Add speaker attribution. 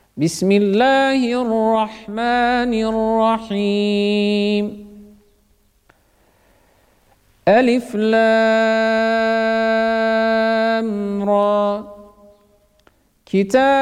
Speaker 1: بسم الله الرحمن الرحيم. ألف لام را. كتاب